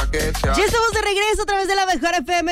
Ya estamos de regreso a través de la mejor FM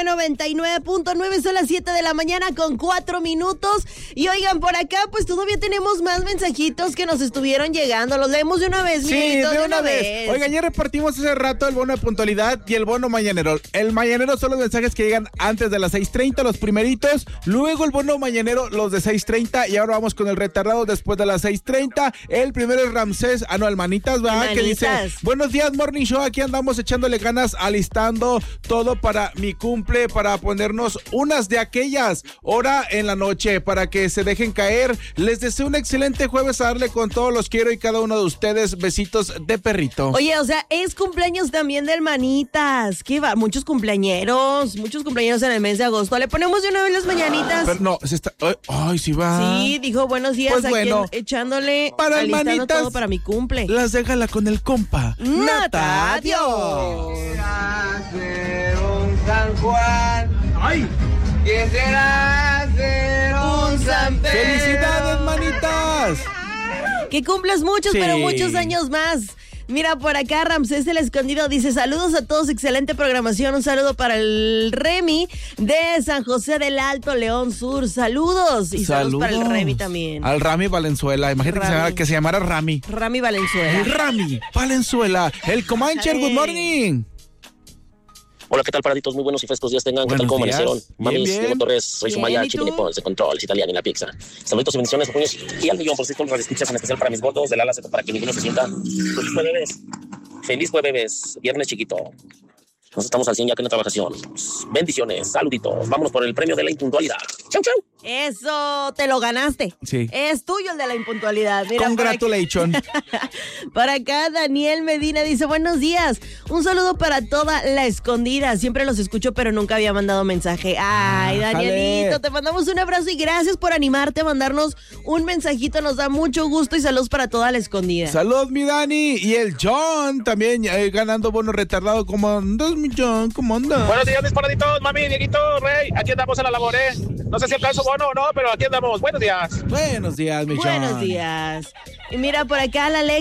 99.9. Son las 7 de la mañana con 4 minutos. Y oigan, por acá pues todavía tenemos más mensajitos que nos estuvieron llegando. Los leemos de una vez, sí, Miguelito, de una vez. Oigan, ya repartimos hace rato el bono de puntualidad y el bono mañanero. El mañanero son los mensajes que llegan antes de las 6:30, los primeritos. Luego el bono mañanero, los de 6:30. Y ahora vamos con el retardado después de las 6:30. El primero es Ramsés, el Manitas, ¿verdad? Que dice: buenos días, Morning Show, aquí andamos echándole ganas, alistando todo para mi cumple, para ponernos unas de aquellas hora en la noche, para que se dejen caer. Les deseo un excelente jueves, a darle con todos, los quiero y cada uno de ustedes, besitos de perrito. Oye, o sea, es cumpleaños también del Manitas. ¿Qué va? Muchos cumpleañeros en el mes de agosto. ¿Le ponemos de una vez las mañanitas? Pero no, se está... Ay, sí va. Sí, dijo buenos días, pues bueno, aquí echándole, para el Manitas Manitas, todo para mi cumple. Las déjala con el compa Natadio. Quisiera ser un San Juan. ¡Ay! Quisiera ser un San Pedro. ¡Felicidades, Manitas! Que cumplas muchos, sí, pero muchos años más. Mira, por acá Ramsés el Escondido dice: saludos a todos, excelente programación. Un saludo para el Remy de San José del Alto, León Sur. Saludos. Y saludos para el Remy también. Al Rami Valenzuela. Imagínate que se llamara Rami. Rami Valenzuela. El Rami Valenzuela. El Comancher, good morning. Hola, ¿qué tal, paraditos? Muy buenos y frescos días tengan. ¿Qué tal, cómo amanecieron? Mamis, Diego Torres, soy Sumaya, Chiquini Pons, de Control, Italiani, la pizza. Saluditos y bendiciones, puños y al millón, por cierto, los escuchas, en especial para mis gordos del ala Z, para que ninguno se sienta. Feliz jueves. Feliz jueves, viernes chiquito. Nos estamos al 100 ya que en la trabajación. Bendiciones, saluditos. Vámonos por el premio de la impuntualidad. Chau, chau. Eso, te lo ganaste. Sí. Es tuyo el de la impuntualidad. Mira, congratulations. Para acá, Daniel Medina dice: buenos días. Un saludo para toda la escondida. Siempre los escucho, pero nunca había mandado mensaje. Ay, Danielito, te mandamos un abrazo y gracias por animarte a mandarnos un mensajito. Nos da mucho gusto y saludos para toda la escondida. Saludos, mi Dani. Y el John también ganando bono retardado. ¿Cómo andas, mi John? ¿Cómo andas? Buenos días, mis paraditos, mami, Dieguito, Rey. Aquí andamos en la labor, ¿eh? No sé si alcanzo bono o no, pero aquí andamos. Buenos días. Buenos días, mi John. Buenos días. Y mira, por acá la